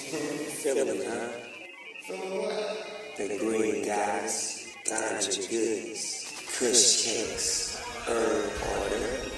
Feeling, huh? The green goddess, ganja goodies, kush cakes, herb order.